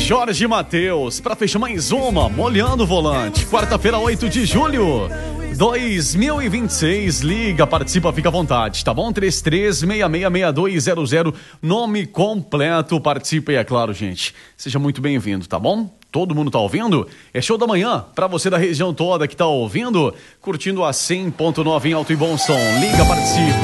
Jorge Mateus, para fechar mais uma, Molhando o Volante. Quarta-feira, 8 de julho 2026, liga, participa, fica à vontade, tá bom? 33666200, nome completo, participa e é claro, gente, seja muito bem-vindo, tá bom? Todo mundo tá ouvindo? É show da manhã, pra você da região toda que tá ouvindo, curtindo a 100.9 em alto e bom som, liga, participa.